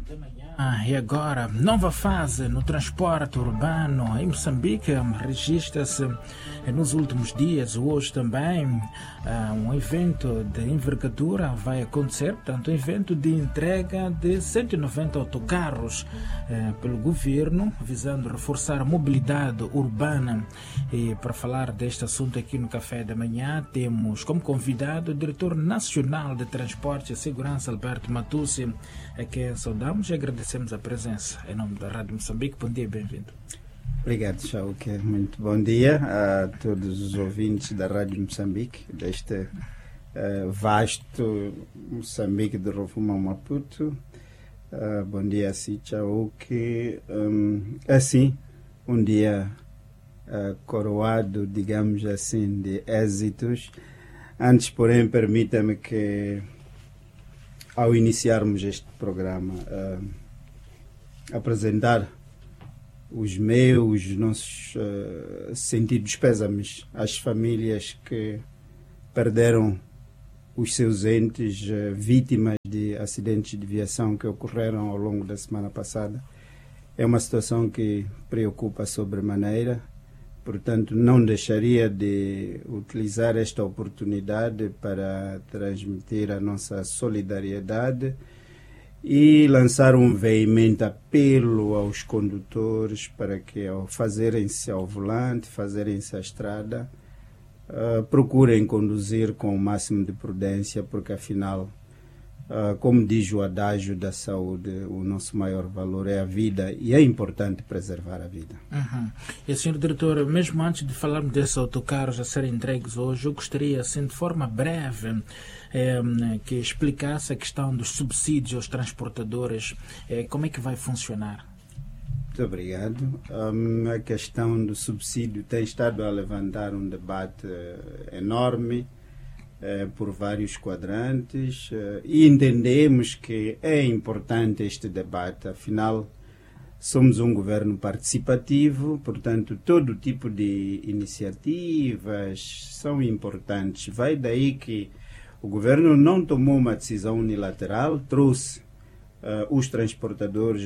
E agora, nova fase no transporte urbano em Moçambique. Registra-se nos últimos dias, hoje também, um evento de envergadura vai acontecer, portanto, um evento de entrega de 190 autocarros pelo governo, visando reforçar a mobilidade urbana. E para falar deste assunto aqui no Café da Manhã, temos como convidado o Diretor Nacional de Transporte e Segurança, Alberto Matussi, a quem saudamos e agradecemos a presença. Em nome da Rádio Moçambique, bom dia e bem-vindo. Obrigado, Chauque. Muito bom dia a todos os ouvintes da Rádio Moçambique, deste vasto Moçambique de Rovuma, Maputo. Bom dia a si, Chauque. Assim, um dia coroado, digamos assim, de êxitos. Antes, porém, permita-me que, ao iniciarmos este programa, apresentar os nossos sentidos pêsames às famílias que perderam os seus entes vítimas de acidentes de viação que ocorreram ao longo da semana passada. É uma situação que preocupa sobremaneira, portanto não deixaria de utilizar esta oportunidade para transmitir a nossa solidariedade e lançar um veemente apelo aos condutores para que, ao fazerem-se ao volante, fazerem-se à estrada, procurem conduzir com o máximo de prudência, porque afinal, como diz o adágio da saúde, o nosso maior valor é a vida e é importante preservar a vida. E, Sr. Diretor, mesmo antes de falarmos desses autocarros a serem entregues hoje, eu gostaria, assim, de forma breve, que explicasse a questão dos subsídios aos transportadores. Como é que vai funcionar? Muito obrigado. A questão do subsídio tem estado a levantar um debate enorme por vários quadrantes e entendemos que é importante este debate. Afinal, somos um governo participativo, portanto, todo tipo de iniciativas são importantes. Vai daí que o governo não tomou uma decisão unilateral, trouxe os transportadores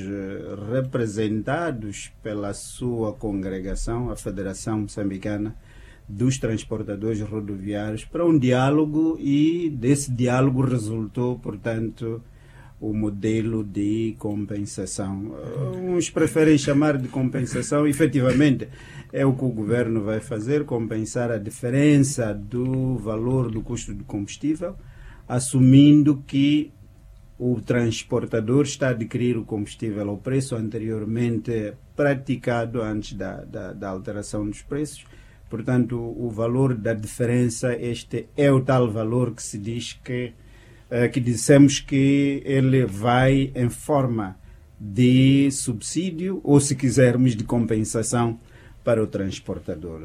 representados pela sua congregação, a Federação Moçambicana dos Transportadores Rodoviários, para um diálogo, e desse diálogo resultou, portanto, o modelo de compensação. Uns preferem chamar de compensação, efetivamente é o que o governo vai fazer, compensar a diferença do valor do custo do combustível, assumindo que o transportador está a adquirir o combustível ao preço anteriormente praticado antes da alteração dos preços. Portanto, o valor da diferença, este é o tal valor que se diz que dissemos que ele vai em forma de subsídio ou, se quisermos, de compensação para o transportador.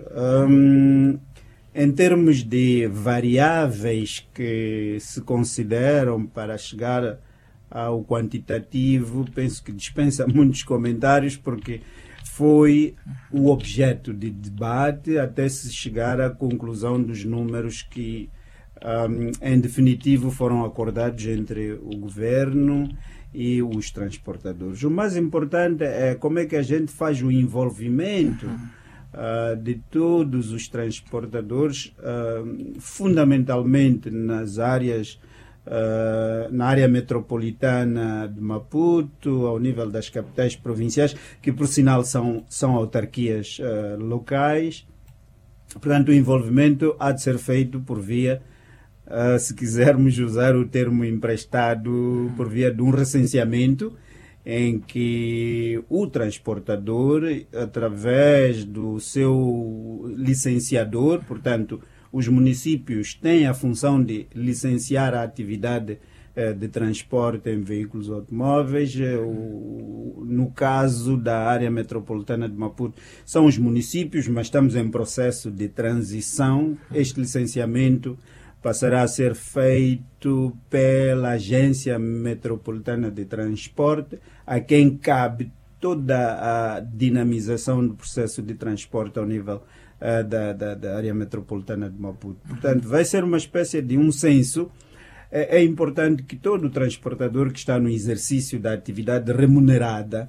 Em termos de variáveis que se consideram para chegar ao quantitativo, penso que dispensa muitos comentários, porque foi o objeto de debate até se chegar à conclusão dos números que, em definitivo, foram acordados entre o governo e os transportadores. O mais importante é como é que a gente faz o envolvimento de todos os transportadores, fundamentalmente nas áreas, na área metropolitana de Maputo, ao nível das capitais provinciais, que por sinal são autarquias locais. Portanto, o envolvimento há de ser feito por via, se quisermos usar o termo emprestado, por via de um recenseamento, em que o transportador, através do seu licenciador, portanto, os municípios têm a função de licenciar a atividade de transporte em veículos automóveis. No caso da área metropolitana de Maputo, são os municípios, mas estamos em processo de transição. Este licenciamento passará a ser feito pela Agência Metropolitana de Transporte, a quem cabe toda a dinamização do processo de transporte ao nível da área metropolitana de Maputo. Portanto, vai ser uma espécie de um censo é importante que todo transportador que está no exercício da atividade remunerada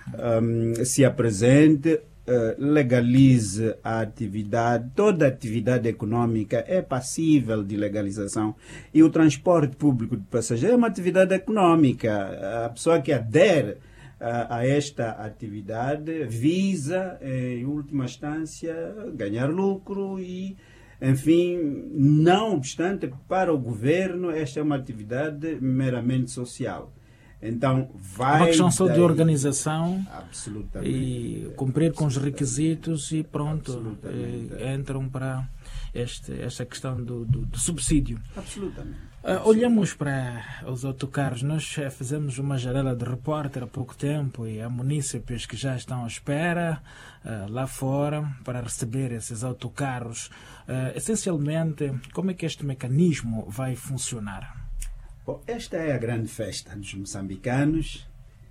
se apresente, legalize a atividade. Toda atividade econômica é passível de legalização e o transporte público de passageiros é uma atividade econômica. A pessoa que adere a esta atividade visa, em última instância, ganhar lucro e, enfim, não obstante, para o governo esta é uma atividade meramente social. Então, vai... Uma questão só de organização absolutamente, e cumprir com os requisitos e pronto, entram para esta questão do subsídio. Absolutamente. Olhamos para os autocarros. Nós fizemos uma janela de repórter há pouco tempo e há munícipes que já estão à espera lá fora para receber esses autocarros. Essencialmente, como é que este mecanismo vai funcionar? Bom, esta é a grande festa dos moçambicanos.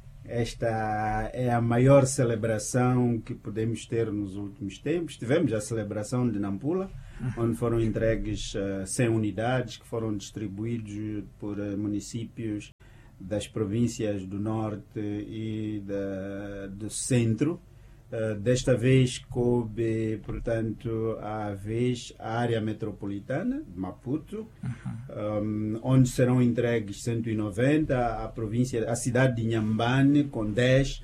Esta é a maior celebração que podemos ter nos últimos tempos. Tivemos a celebração de Nampula, onde foram entregues 100 unidades que foram distribuídos por municípios das províncias do Norte e do Centro. Desta vez coube, portanto, a área metropolitana de Maputo, onde serão entregues 190, a cidade de Inhambane com 10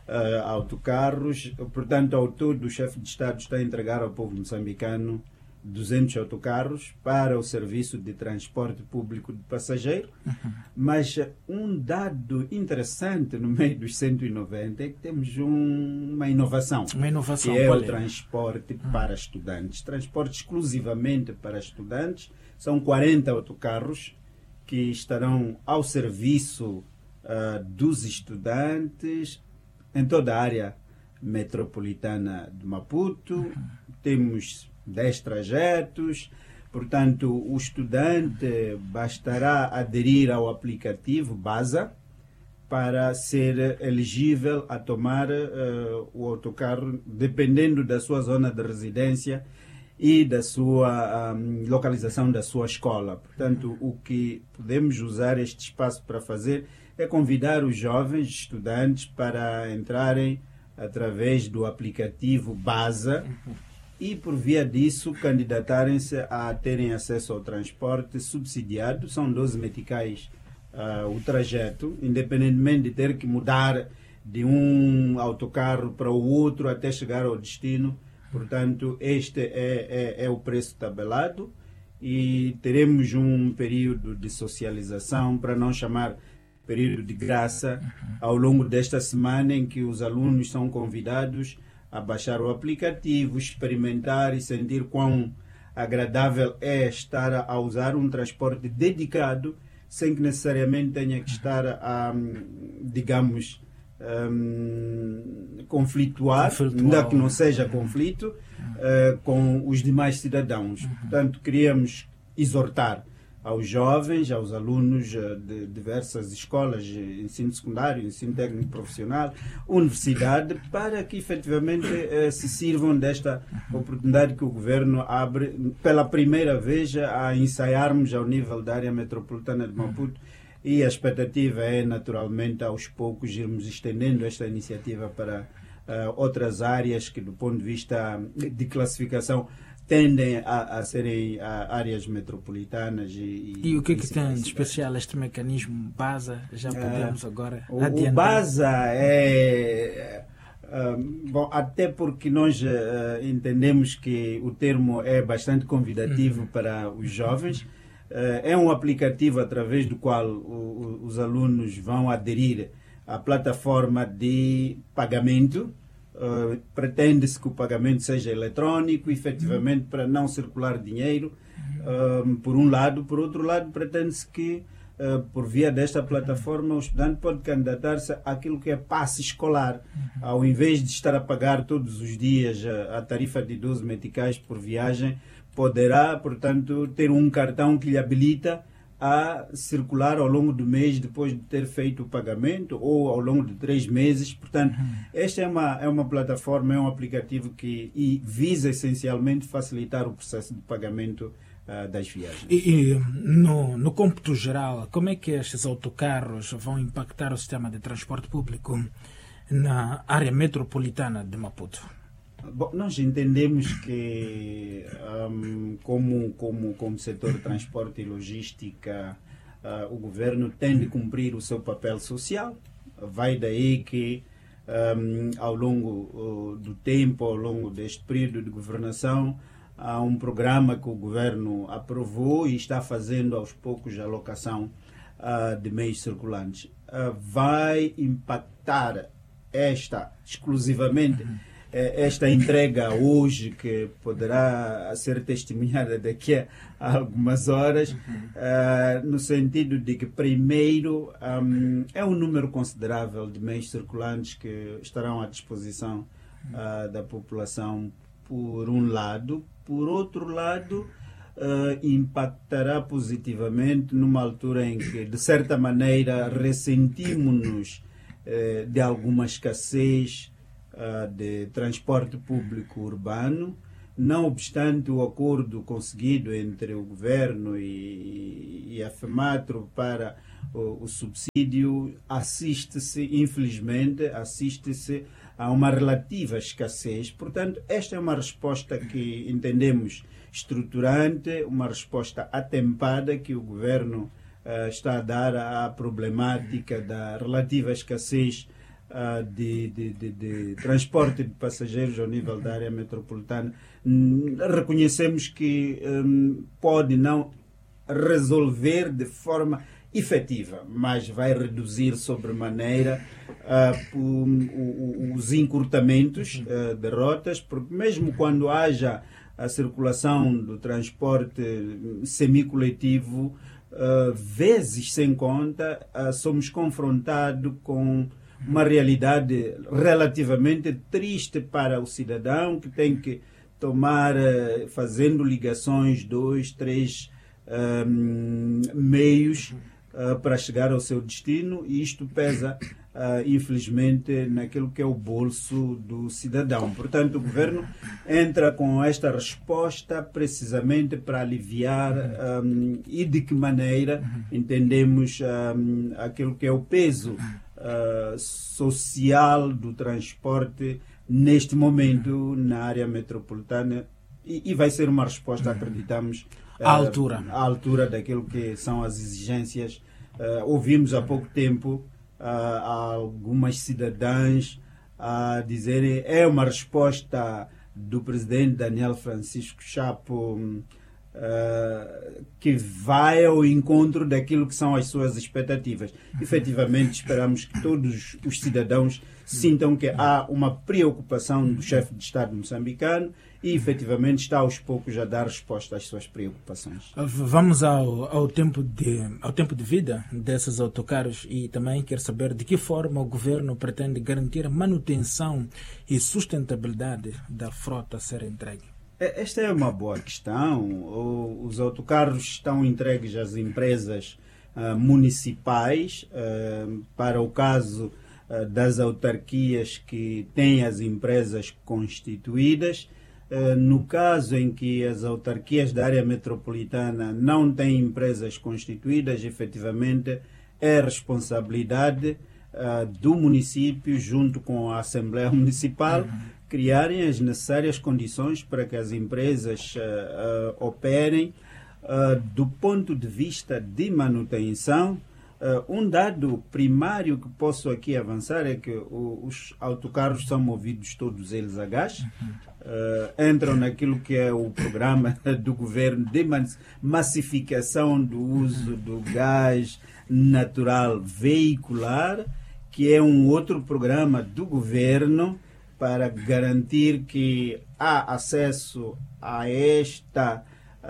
autocarros. Portanto, ao todo, o chefe de Estado está a entregar ao povo moçambicano 200 autocarros para o serviço de transporte público de passageiro. Mas um dado interessante no meio dos 190 é que temos uma inovação, que é o transporte para estudantes. Transporte exclusivamente para estudantes. São 40 autocarros que estarão ao serviço dos estudantes em toda a área metropolitana de Maputo. Temos 10 trajetos, portanto, o estudante bastará aderir ao aplicativo BASA para ser elegível a tomar o autocarro, dependendo da sua zona de residência e da sua localização da sua escola. Portanto, o que podemos usar este espaço para fazer é convidar os jovens estudantes para entrarem através do aplicativo BASA e, por via disso, candidatarem-se a terem acesso ao transporte subsidiado. São 12 meticais o trajeto, independentemente de ter que mudar de um autocarro para o outro até chegar ao destino. Portanto, este é o preço tabelado e teremos um período de socialização, para não chamar período de graça, ao longo desta semana, em que os alunos são convidados a baixar o aplicativo, experimentar e sentir quão agradável é estar a usar um transporte dedicado, sem que necessariamente tenha que estar a, digamos, conflituar, ainda que não seja conflito, com os demais cidadãos. Portanto, queríamos exortar aos jovens, aos alunos de diversas escolas de ensino secundário, ensino técnico profissional, universidade, para que efetivamente se sirvam desta oportunidade que o governo abre pela primeira vez a ensaiarmos ao nível da área metropolitana de Maputo, e a expectativa é, naturalmente, aos poucos irmos estendendo esta iniciativa para outras áreas que, do ponto de vista de classificação, tendem a serem áreas metropolitanas. E o que tem de especial este mecanismo BASA? Já podemos agora adiantar. O BASA é... bom, até porque nós entendemos que o termo é bastante convidativo para os jovens. É um aplicativo através do qual os alunos vão aderir à plataforma de pagamento. Pretende-se que o pagamento seja eletrônico, efetivamente, para não circular dinheiro, por um lado. Por outro lado, pretende-se que, por via desta plataforma, o estudante pode candidatar-se àquilo que é passe escolar. Ao invés de estar a pagar todos os dias a tarifa de 12 meticais por viagem, poderá, portanto, ter um cartão que lhe habilita a circular ao longo do mês depois de ter feito o pagamento, ou ao longo de 3 meses. Portanto, esta é uma plataforma, é um aplicativo que visa essencialmente facilitar o processo de pagamento das viagens. E no cômputo geral, como é que estes autocarros vão impactar o sistema de transporte público na área metropolitana de Maputo? Bom, nós entendemos que, como setor de transporte e logística, o governo tem de cumprir o seu papel social. Vai daí que, ao longo do tempo, ao longo deste período de governação, há um programa que o governo aprovou e está fazendo aos poucos a alocação de meios circulantes. Vai impactar exclusivamente esta entrega hoje, que poderá ser testemunhada daqui a algumas horas, no sentido de que, primeiro, é um número considerável de meios circulantes que estarão à disposição da população, por um lado. Por outro lado, impactará positivamente numa altura em que, de certa maneira, ressentimos-nos de alguma escassez de transporte público urbano. Não obstante o acordo conseguido entre o governo e a FEMATRO para o subsídio, infelizmente, assiste-se a uma relativa escassez. Portanto, esta é uma resposta que entendemos estruturante, uma resposta atempada que o governo está a dar à problemática da relativa escassez de transporte de passageiros ao nível da área metropolitana. Reconhecemos que pode não resolver de forma efetiva, mas vai reduzir sobremaneira os encurtamentos de rotas, porque mesmo quando haja a circulação do transporte semicoletivo, vezes sem conta, somos confrontados com uma realidade relativamente triste para o cidadão, que tem que tomar, fazendo ligações, 2, 3 meios para chegar ao seu destino, e isto pesa, infelizmente, naquilo que é o bolso do cidadão. Portanto, o governo entra com esta resposta precisamente para aliviar e de que maneira entendemos aquilo que é o peso social do transporte neste momento na área metropolitana, e vai ser uma resposta, acreditamos, à altura daquilo que são as exigências. Ouvimos há pouco tempo algumas cidadãs a dizerem é uma resposta do presidente Daniel Francisco Chapo que vai ao encontro daquilo que são as suas expectativas. Efetivamente, esperamos que todos os cidadãos sintam que há uma preocupação do chefe de Estado moçambicano e, efetivamente, está aos poucos a dar resposta às suas preocupações. Vamos ao tempo de vida desses autocarros, e também quero saber de que forma o governo pretende garantir a manutenção e sustentabilidade da frota a ser entregue. Esta é uma boa questão. Os autocarros estão entregues às empresas municipais. Para o caso das autarquias que têm as empresas constituídas. No caso em que as autarquias da área metropolitana não têm empresas constituídas, efetivamente é responsabilidade do município, junto com a Assembleia Municipal, criarem as necessárias condições para que as empresas operem. Do ponto de vista de manutenção, um dado primário que posso aqui avançar é que os autocarros são movidos todos eles a gás. Entram naquilo que é o programa do governo de massificação do uso do gás natural veicular, que é um outro programa do governo para garantir que há acesso a esta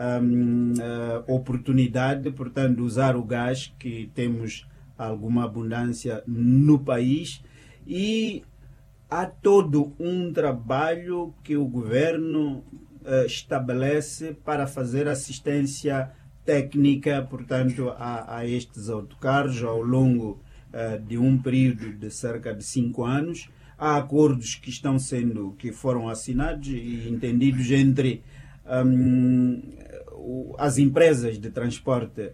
oportunidade, portanto, de usar o gás, que temos alguma abundância no país, e há todo um trabalho que o governo estabelece para fazer assistência técnica, portanto, a estes autocarros ao longo de um período de cerca de 5 anos. Há acordos que foram assinados e entendidos entre as empresas de transporte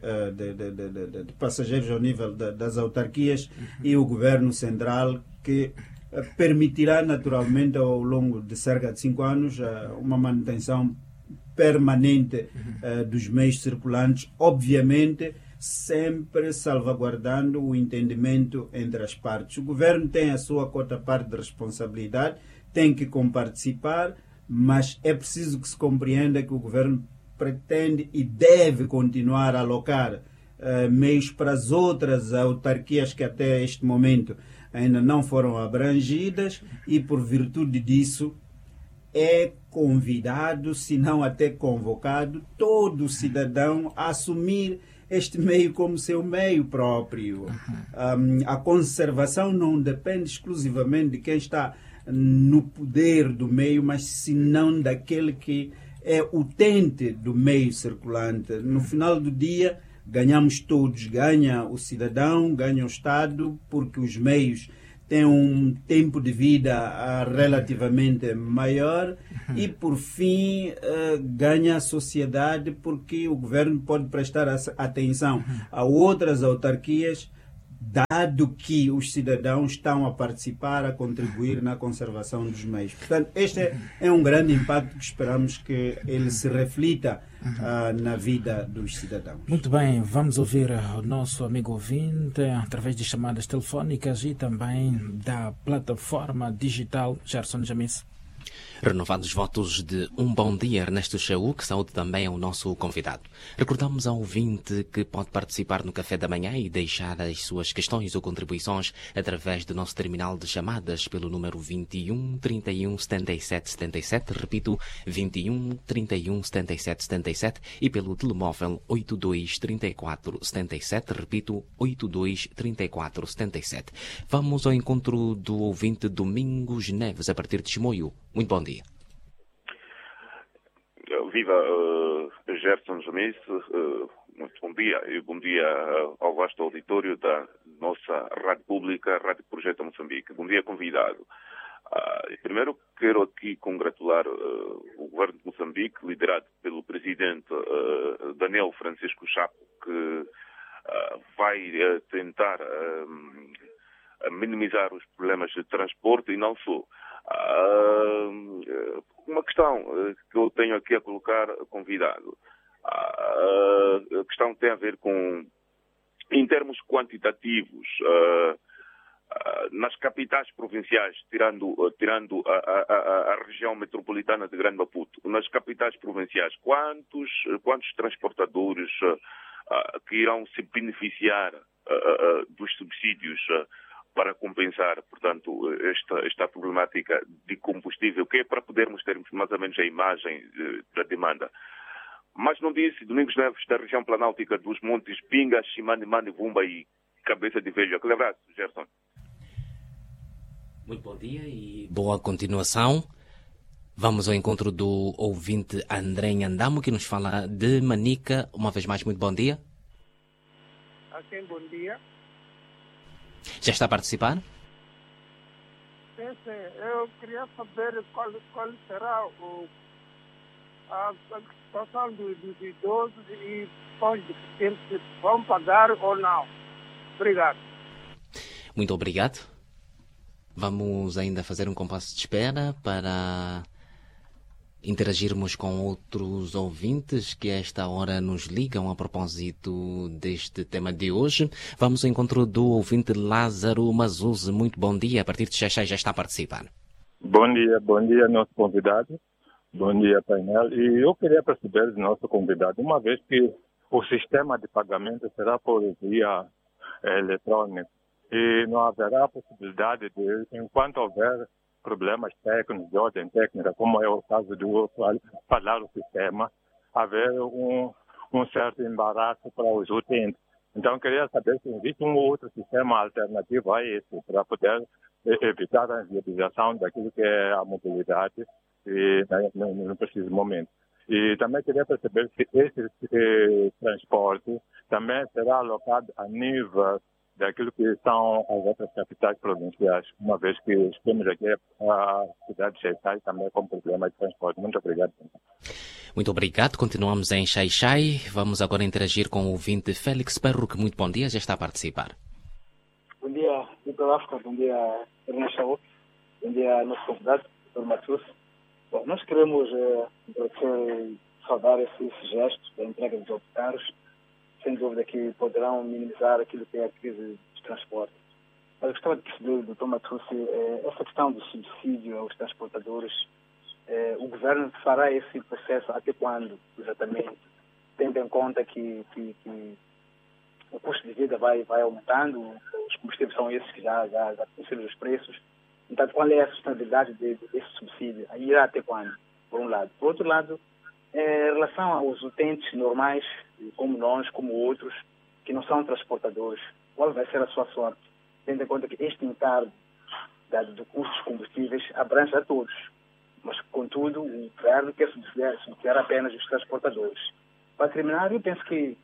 de passageiros ao nível das autarquias e o governo central, que permitirá naturalmente ao longo de cerca de 5 anos uma manutenção permanente dos meios circulantes, obviamente sempre salvaguardando o entendimento entre as partes. O governo tem a sua parte de responsabilidade, tem que comparticipar, mas é preciso que se compreenda que o governo pretende e deve continuar a alocar meios para as outras autarquias que até este momento ainda não foram abrangidas, e por virtude disso é convidado, se não até convocado, todo cidadão a assumir este meio como seu meio próprio. A conservação não depende exclusivamente de quem está no poder do meio, mas senão daquele que é utente do meio circulante. No final do dia, ganhamos todos. Ganha o cidadão, ganha o Estado, porque os meios têm um tempo de vida relativamente maior, e por fim ganha a sociedade, porque o governo pode prestar atenção a outras autarquias, dado que os cidadãos estão a participar, a contribuir na conservação dos meios. Portanto, este é um grande impacto que esperamos que ele se reflita na vida dos cidadãos. Muito bem, vamos ouvir o nosso amigo ouvinte através de chamadas telefónicas e também da plataforma digital. Gerson Jamis. Renovados votos de um bom dia, Ernesto Chaú, que saúde também é o nosso convidado. Recordamos ao ouvinte que pode participar no café da manhã e deixar as suas questões ou contribuições através do nosso terminal de chamadas pelo número 21 31 77 77, repito, 21 31 77 77, e pelo telemóvel 82 34 77, repito, 82 34 77. Vamos ao encontro do ouvinte Domingos Neves, a partir de Chimoio. Muito bom dia. Viva Gerson Jamis, muito bom dia, e bom dia ao vasto auditório da nossa Rádio Pública, Rádio Projeto Moçambique. Bom dia, convidado. Primeiro quero aqui congratular o governo de Moçambique, liderado pelo presidente Daniel Francisco Chapo, que vai tentar minimizar os problemas de transporte, e não só. Uma questão que eu tenho aqui a colocar, convidado. A questão tem a ver com, em termos quantitativos, nas capitais provinciais, tirando a região metropolitana de Grande Maputo, nas capitais provinciais, quantos transportadores que irão se beneficiar dos subsídios para compensar, portanto, esta problemática de combustível, que é para podermos termos mais ou menos a imagem da demanda. Mas não disse Domingos Neves, da região planáltica dos Montes Pinga, Chimane, Mane, Vumba e Cabeça de Velho. Aquele abraço, Gerson. Muito bom dia e boa continuação. Vamos ao encontro do ouvinte André Andamo, que nos fala de Manica. Uma vez mais, muito bom dia. Assim, bom dia. Já está a participar? Sim. Eu queria saber qual será a situação dos idosos e os deficientes, vão pagar ou não. Obrigado. Muito obrigado. Vamos ainda fazer um compasso de espera para interagirmos com outros ouvintes que a esta hora nos ligam a propósito deste tema de hoje. Vamos ao encontro do ouvinte Lázaro Mazuz. Muito bom dia, a partir de já está a participar. Bom dia nosso convidado. Bom dia, painel. E eu queria perceber do nosso convidado, uma vez que o sistema de pagamento será por via eletrônica e não haverá possibilidade de, enquanto houver problemas técnicos, de ordem técnica, como é o caso do falar o sistema, haver um certo embaraço para os utentes. Então, eu queria saber se existe um outro sistema alternativo a esse, para poder evitar a inviabilização daquilo que é a mobilidade no preciso momento. E também queria perceber se esse transporte também será alocado a nível daquilo que são as outras capitais provinciais, uma vez que temos aqui a cidade de Xai-Xai também com problema de transporte. Muito obrigado. Muito obrigado. Continuamos em Xai-Xai. Vamos agora interagir com o ouvinte Félix Perro, que muito bom dia, já está a participar. Bom dia, Dr. África. Bom dia, Ernesto. Bom dia, nosso convidado, Dr. Matheus. Bom, nós queremos saudar esse gesto da entrega dos autocarros. Sem dúvida que poderão minimizar aquilo que é a crise dos transportes. Mas eu gostava de perceber, Dr. Matheus, essa questão do subsídio aos transportadores, o governo fará esse processo até quando, exatamente, tendo em conta que o custo de vida vai aumentando, os combustíveis são esses que já conhecemos os preços. Então, qual é a sustentabilidade desse subsídio? Aí irá até quando, por um lado. Por outro lado, em relação aos utentes normais, como nós, como outros, que não são transportadores, qual vai ser a sua sorte? Tendo em conta que este encargo do custo dos combustíveis abrange a todos. Mas, contudo, o governo quer subsidiar apenas os transportadores. Para terminar, eu penso que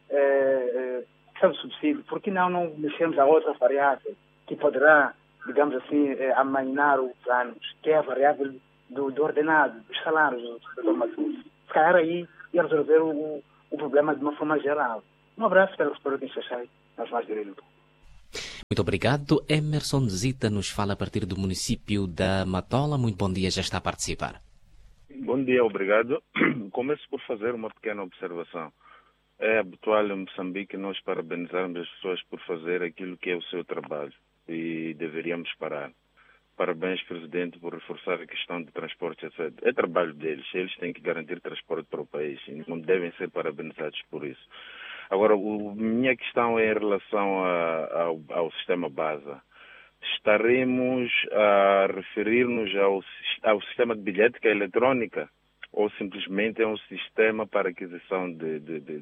o subsídio, por que não mexermos a outra variável que poderá, digamos assim, amainar os anos, que é a variável do ordenado, dos salários do Matheus. Se calhar aí ia resolver o problema de uma forma geral. Um abraço, espero que Xai-Xai nós mais direito. Muito obrigado. Emerson Zita nos fala a partir do município da Matola. Muito bom dia, já está a participar. Bom dia, obrigado. Começo por fazer uma pequena observação. É habitual em Moçambique nós parabenizarmos as pessoas por fazer aquilo que é o seu trabalho e deveríamos parar. Parabéns, Presidente, por reforçar a questão de transporte, etc. É trabalho deles, eles têm que garantir transporte para o país e não devem ser parabenizados por isso. Agora, minha questão é em relação ao sistema BASA. Estaremos a referir-nos ao sistema de bilhética eletrónica ou simplesmente é um sistema para aquisição de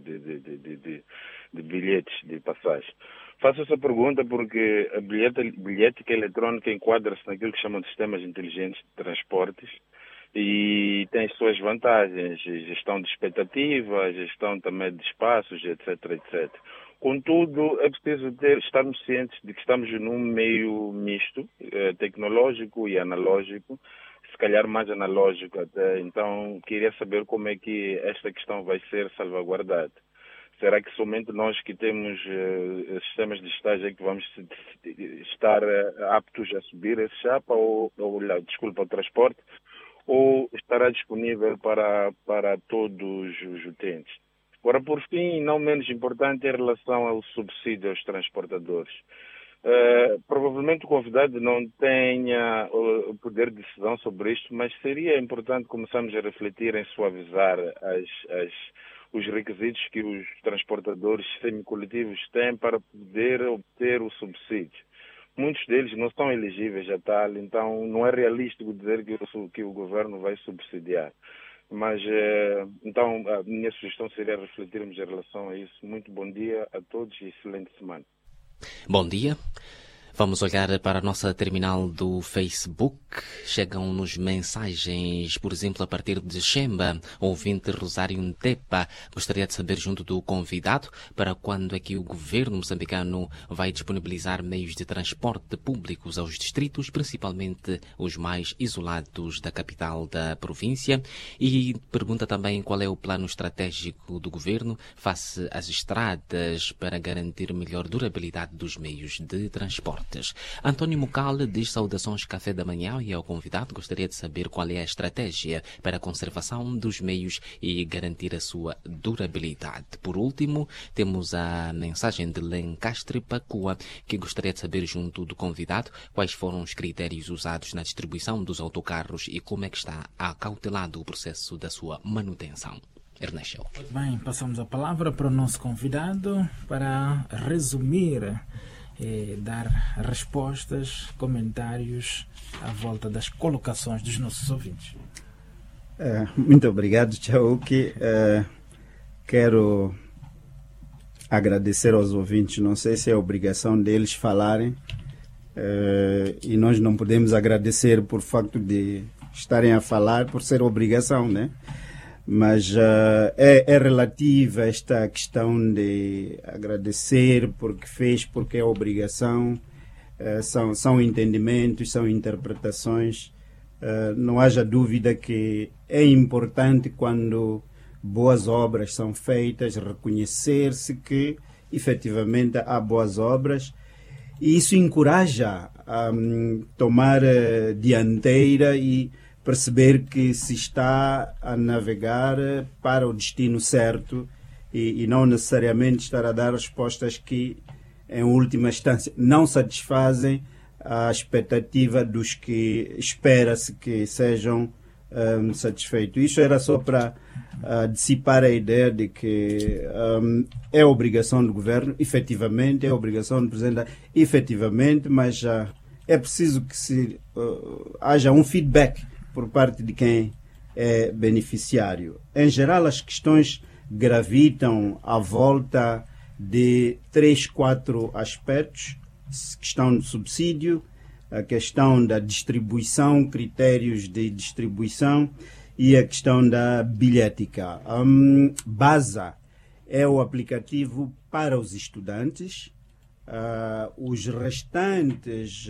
bilhetes de passagem? Faço essa pergunta porque a bilhética eletrónica enquadra-se naquilo que chamam de sistemas inteligentes de transportes e tem as suas vantagens, gestão de expectativas, gestão também de espaços, etc, etc. Contudo, é preciso estarmos cientes de que estamos num meio misto, tecnológico e analógico, se calhar mais analógico até. Então, queria saber como é que esta questão vai ser salvaguardada. Será que somente nós que temos sistemas digitais é que vamos estar aptos a subir esse chapa o transporte? Ou estará disponível para todos os utentes? Agora, por fim, não menos importante, em relação ao subsídio aos transportadores. Provavelmente o convidado não tenha o poder de decisão sobre isto, mas seria importante começarmos a refletir em suavizar os requisitos que os transportadores semicoletivos têm para poder obter o subsídio. Muitos deles não são elegíveis a tal, então não é realístico dizer que o governo vai subsidiar. Mas, então, a minha sugestão seria refletirmos em relação a isso. Muito bom dia a todos e excelente semana. Bom dia. Vamos olhar para a nossa terminal do Facebook. Chegam-nos mensagens, por exemplo, a partir de Xemba, ouvinte Rosário Ntepa. Gostaria de saber, junto do convidado, para quando é que o governo moçambicano vai disponibilizar meios de transporte públicos aos distritos, principalmente os mais isolados da capital da província. E pergunta também qual é o plano estratégico do governo face às estradas para garantir melhor durabilidade dos meios de transporte. António Mucal diz saudações café da manhã e ao convidado gostaria de saber qual é a estratégia para a conservação dos meios e garantir a sua durabilidade. Por último, temos a mensagem de Lencastre Pacua, que gostaria de saber junto do convidado quais foram os critérios usados na distribuição dos autocarros e como é que está acautelado o processo da sua manutenção. Ernesto. Muito bem, passamos a palavra para o nosso convidado para resumir dar respostas, comentários à volta das colocações dos nossos ouvintes. Muito obrigado, Chauki. Quero agradecer aos ouvintes. Não sei se é obrigação deles falarem e nós não podemos agradecer por facto de estarem a falar, por ser obrigação, né? mas é relativa esta questão de agradecer porque fez, porque é obrigação, são entendimentos, são interpretações. Não haja dúvida que é importante, quando boas obras são feitas, reconhecer-se que efetivamente há boas obras, e isso encoraja a tomar dianteira e perceber que se está a navegar para o destino certo e não necessariamente estar a dar respostas que, em última instância, não satisfazem a expectativa dos que espera-se que sejam satisfeitos. Isso era só para dissipar a ideia de que é obrigação do governo, efetivamente, é obrigação do presidente, efetivamente, mas é preciso que haja um feedback por parte de quem é beneficiário. Em geral, as questões gravitam à volta de 3, 4 aspectos: questão do subsídio, a questão da distribuição, critérios de distribuição e a questão da bilhética. BASA é o aplicativo para os estudantes. Os restantes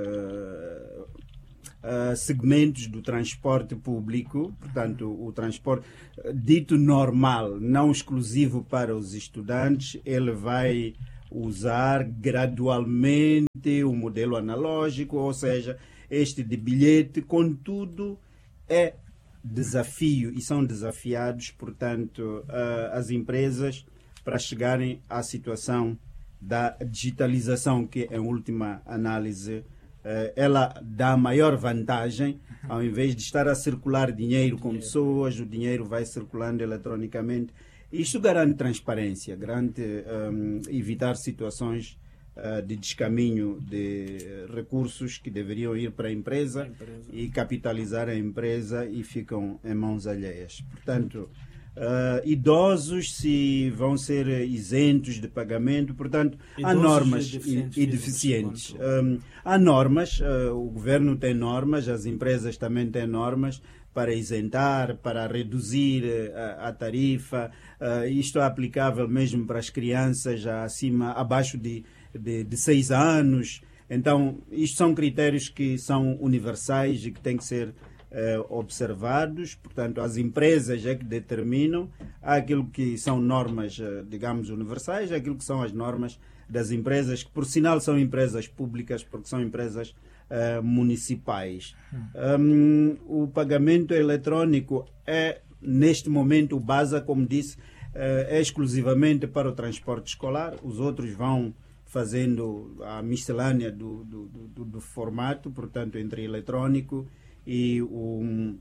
segmentos do transporte público, portanto, o transporte dito normal, não exclusivo para os estudantes, ele vai usar gradualmente o modelo analógico, ou seja, este de bilhete. Contudo, é desafio e são desafiados, portanto, as empresas para chegarem à situação da digitalização, que, em última análise, ela dá maior vantagem. Ao invés de estar a circular dinheiro com pessoas, o dinheiro vai circulando eletronicamente. Isto garante transparência, garante evitar situações de descaminho de recursos que deveriam ir para a empresa e capitalizar a empresa e ficam em mãos alheias. Portanto, idosos se vão ser isentos de pagamento, portanto, há normas e deficientes. Há normas, o governo tem normas, as empresas também têm normas para isentar, para reduzir a tarifa. Isto é aplicável mesmo para as crianças abaixo de 6 anos. Então, isto são critérios que são universais e que têm que ser observados. Portanto, as empresas é que determinam. Há aquilo que são normas, digamos, universais, aquilo que são as normas das empresas, que por sinal são empresas públicas, porque são empresas municipais. O pagamento eletrônico é, neste momento, o BASA, como disse, é exclusivamente para o transporte escolar. Os outros vão fazendo a miscelânea do formato, portanto, entre eletrônico e o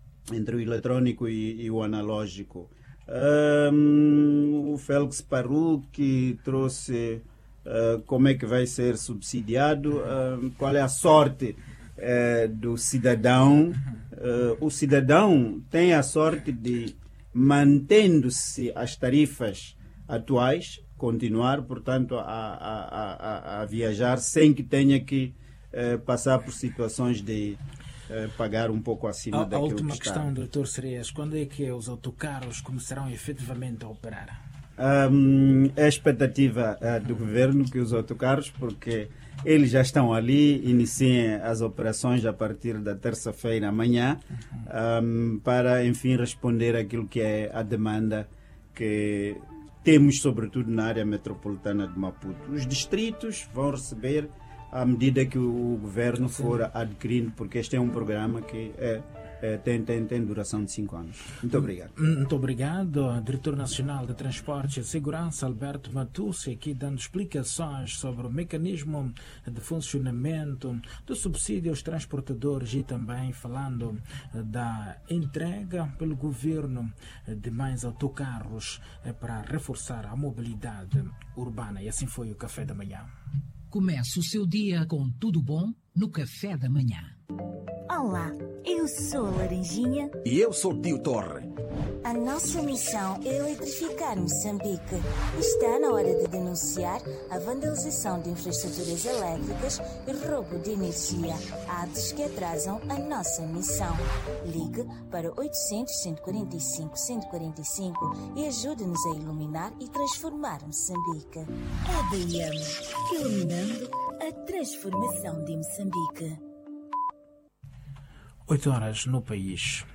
analógico. O Félix Paruque trouxe como é que vai ser subsidiado, qual é a sorte do cidadão. O cidadão tem a sorte de, mantendo-se as tarifas atuais, continuar, portanto, a viajar sem que tenha que passar por situações de pagar um pouco acima daquilo que está. A última questão, Dr. Sereias, quando é que os autocarros começarão efetivamente a operar? É a expectativa do governo que os autocarros, porque eles já estão ali, iniciem as operações a partir da terça-feira amanhã, para, enfim, responder àquilo que é a demanda que temos, sobretudo na área metropolitana de Maputo. Os distritos vão receber à medida que o governo for adquirindo, porque este é um programa que tem duração de 5 anos. Muito obrigado. Muito obrigado, Diretor Nacional de Transportes e Segurança, Alberto Matussi, aqui dando explicações sobre o mecanismo de funcionamento do subsídio aos transportadores e também falando da entrega pelo governo de mais autocarros para reforçar a mobilidade urbana. E assim foi o Café da Manhã. Comece o seu dia com tudo bom no Café da Manhã. Olá, eu sou a Laranjinha. E eu sou o Tio Torre. A nossa missão é eletrificar Moçambique. Está na hora de denunciar a vandalização de infraestruturas elétricas e roubo de energia, atos que atrasam a nossa missão. Ligue para 800-145-145 e ajude-nos a iluminar e transformar Moçambique. EDM, iluminando a transformação de Moçambique. 8 horas no país.